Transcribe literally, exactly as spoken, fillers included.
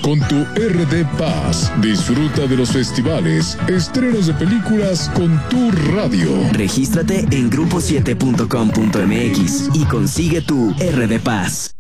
con tu R D Paz. Disfruta de los festivales, estrenos de películas con tu radio. Regístrate en grupo siete punto com punto m x y consigue tu R D Paz.